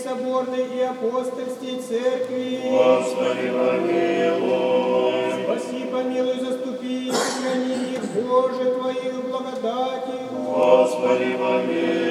соборной и апостольской церкви. Господи, помилуй. Спаси, помилуй, заступи, и сохрани их, Боже, Твоих благодатью. Господи, помилуй.